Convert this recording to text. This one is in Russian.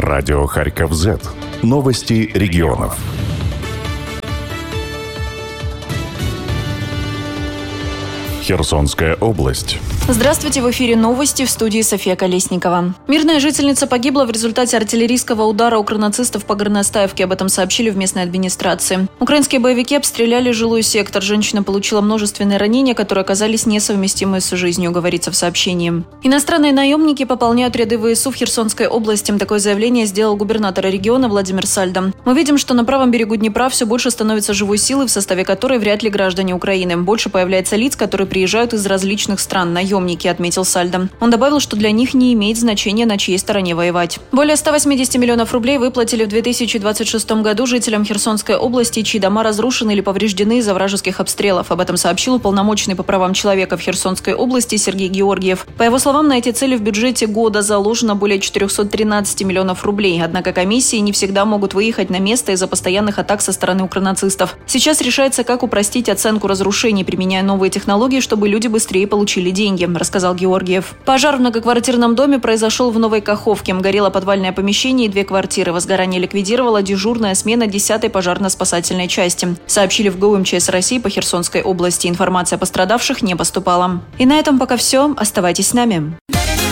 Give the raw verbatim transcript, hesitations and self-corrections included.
Радио Харьков-Зет. Новости регионов. Херсонская область. Здравствуйте, в эфире новости, в студии София Колесникова. Мирная жительница погибла в результате артиллерийского удара укрнацистов по Горностаевке. Об этом сообщили в местной администрации. Украинские боевики обстреляли жилой сектор. Женщина получила множественные ранения, которые оказались несовместимы с жизнью, говорится в сообщении. Иностранные наемники пополняют ряды ВСУ в Херсонской области. Такое заявление сделал губернатор региона Владимир Сальдо. Мы видим, что на правом берегу Днепра все больше становится живой силы, в составе которой вряд ли граждане Украины. Больше появляется лиц, которые приезжают из различных стран, наемники, отметил Сальдо. Он добавил, что для них не имеет значения, на чьей стороне воевать. Более ста восьмидесяти миллионов рублей выплатили в две тысячи двадцать шестом году жителям Херсонской области, чьи дома разрушены или повреждены из-за вражеских обстрелов. Об этом сообщил уполномоченный по правам человека в Херсонской области Сергей Георгиев. По его словам, на эти цели в бюджете года заложено более четырехсот тринадцати миллионов рублей. Однако комиссии не всегда могут выехать на место из-за постоянных атак со стороны укрнацистов. Сейчас решается, как упростить оценку разрушений, применяя новые технологии, чтобы люди быстрее получили деньги, рассказал Георгиев. Пожар в многоквартирном доме произошел в Новой Каховке. Горело подвальное помещение и две квартиры. Возгорание ликвидировала дежурная смена десятой пожарно-спасательной части. Сообщили в ГУ МЧС России по Херсонской области. Информация о пострадавших не поступала. И на этом пока все. Оставайтесь с нами.